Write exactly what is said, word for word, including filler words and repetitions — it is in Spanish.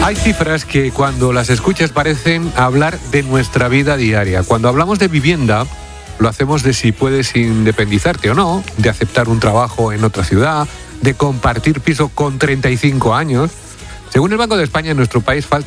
Hay cifras que cuando las escuchas parecen hablar de nuestra vida diaria. Cuando hablamos de vivienda, lo hacemos de si puedes independizarte o no, de aceptar un trabajo en otra ciudad, de compartir piso con treinta y cinco años. Según el Banco de España, en nuestro país falta